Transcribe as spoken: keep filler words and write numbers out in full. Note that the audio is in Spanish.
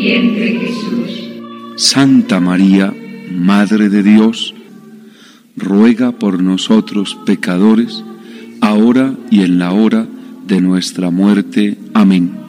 Siempre Jesús. Santa María, Madre de Dios, ruega por nosotros pecadores, ahora y en la hora de nuestra muerte. Amén.